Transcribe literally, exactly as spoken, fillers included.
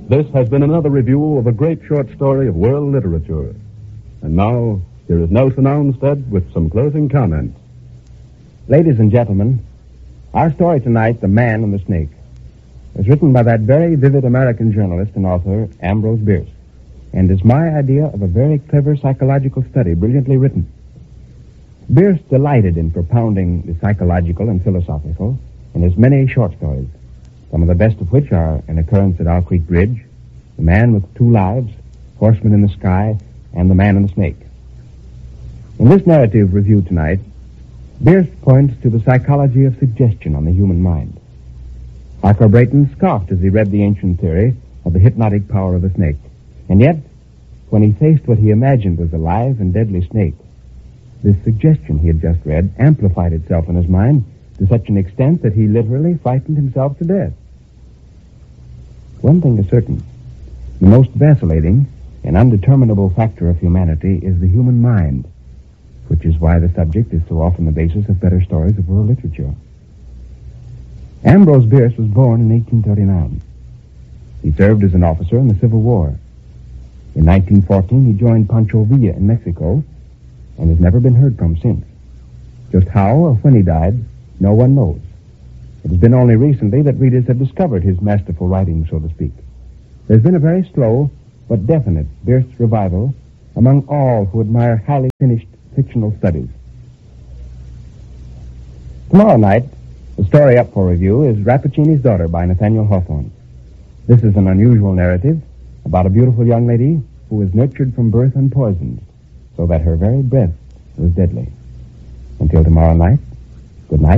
This has been another review of a great short story of world literature. And now, here is Nelson Armstead with some closing comments. Ladies and gentlemen, our story tonight, The Man and the Snake, was written by that very vivid American journalist and author, Ambrose Bierce, and is my idea of a very clever psychological study, brilliantly written. Bierce delighted in propounding the psychological and philosophical in his many short stories, some of the best of which are An Occurrence at Owl Creek Bridge, The Man with Two Lives, Horseman in the Sky, and The Man and the Snake. In this narrative review tonight, Bierce points to the psychology of suggestion on the human mind. Harker Brayton scoffed as he read the ancient theory of the hypnotic power of a snake. And yet, when he faced what he imagined was a live and deadly snake, this suggestion he had just read amplified itself in his mind to such an extent that he literally frightened himself to death. One thing is certain. The most vacillating and undeterminable factor of humanity is the human mind, which is why the subject is so often the basis of better stories of world literature. Ambrose Bierce was born in eighteen thirty-nine. He served as an officer in the Civil War. In nineteen fourteen, he joined Pancho Villa in Mexico and has never been heard from since. Just how or when he died, no one knows. It has been only recently that readers have discovered his masterful writing, so to speak. There's been a very slow but definite Bierce revival among all who admire highly finished fictional studies. Tomorrow night, the story up for review is Rappaccini's Daughter by Nathaniel Hawthorne. This is an unusual narrative about a beautiful young lady who was nurtured from birth unpoisoned, so that her very breath was deadly. Until tomorrow night, good night.